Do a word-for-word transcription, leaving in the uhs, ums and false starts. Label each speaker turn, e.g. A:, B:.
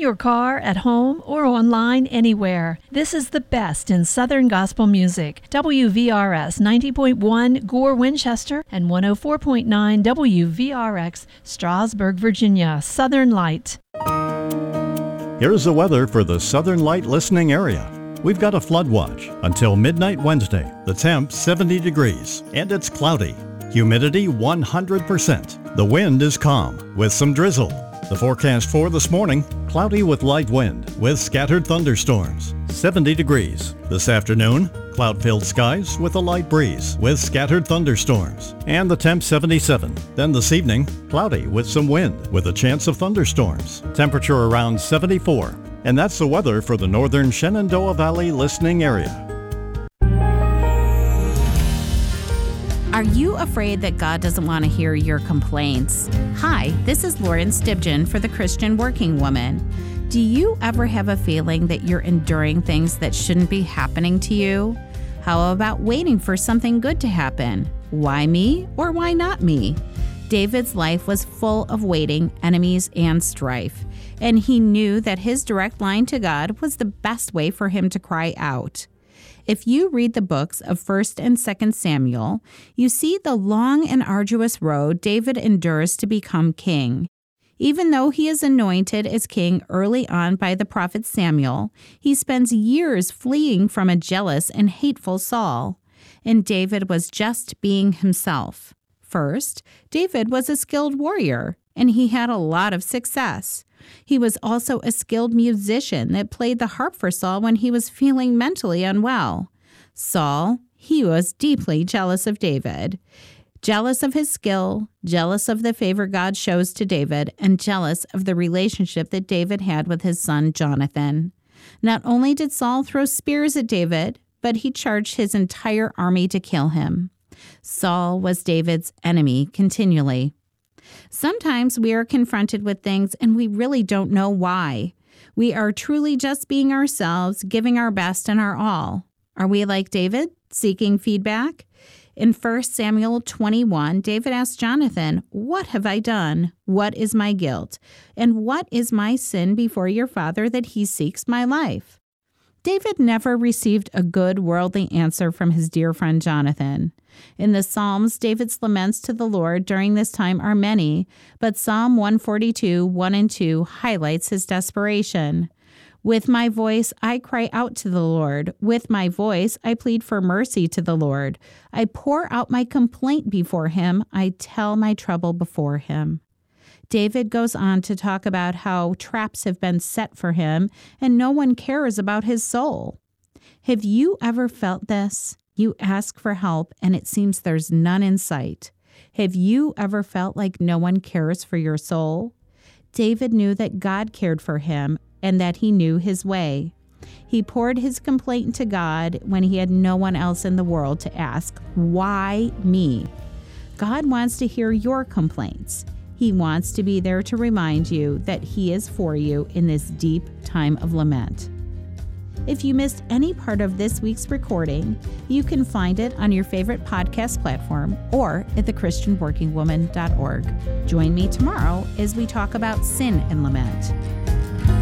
A: your car, at home, or online anywhere. This is the best in Southern Gospel music. W V R S ninety point one Gore, Winchester, and one oh four point nine W V R X Strasburg, Virginia. Southern Light.
B: Here's the weather for the Southern Light listening area. We've got a flood watch until midnight Wednesday. The temp seventy degrees, and it's cloudy. Humidity one hundred percent. The wind is calm with some drizzle. The forecast for this morning, cloudy with light wind with scattered thunderstorms. seventy degrees. This afternoon, cloud-filled skies with a light breeze with scattered thunderstorms. And the temp seventy-seven. Then this evening, cloudy with some wind with a chance of thunderstorms. Temperature around seventy-four. And that's the weather for the northern Shenandoah Valley listening area.
C: Are you afraid that God doesn't want to hear your complaints? Hi, this is Lauren Stibgen for the Christian Working Woman. Do you ever have a feeling that you're enduring things that shouldn't be happening to you? How about waiting for something good to happen? Why me or why not me? David's life was full of waiting, enemies, and strife, and he knew that his direct line to God was the best way for him to cry out. If you read the books of First and Second Samuel, you see the long and arduous road David endures to become king. Even though he is anointed as king early on by the prophet Samuel, he spends years fleeing from a jealous and hateful Saul. And David was just being himself. First, David was a skilled warrior, and he had a lot of success. He was also a skilled musician that played the harp for Saul when he was feeling mentally unwell. Saul, he was deeply jealous of David. Jealous of his skill, jealous of the favor God shows to David, and jealous of the relationship that David had with his son Jonathan. Not only did Saul throw spears at David, but he charged his entire army to kill him. Saul was David's enemy continually. Sometimes we are confronted with things and we really don't know why. We are truly just being ourselves, giving our best and our all. Are we like David, seeking feedback? In First Samuel twenty-one, David asked Jonathan, "What have I done? What is my guilt? And what is my sin before your father that he seeks my life?" David never received a good worldly answer from his dear friend Jonathan. In the Psalms, David's laments to the Lord during this time are many, but Psalm one forty-two, one and two highlights his desperation. With my voice, I cry out to the Lord. With my voice, I plead for mercy to the Lord. I pour out my complaint before him. I tell my trouble before him. David goes on to talk about how traps have been set for him and no one cares about his soul. Have you ever felt this? You ask for help and it seems there's none in sight. Have you ever felt like no one cares for your soul? David knew that God cared for him and that he knew his way. He poured his complaint to God when he had no one else in the world to ask, "Why me?" God wants to hear your complaints. He wants to be there to remind you that he is for you in this deep time of lament. If you missed any part of this week's recording, you can find it on your favorite podcast platform or at the christian working woman dot org. Join me tomorrow as we talk about sin and lament.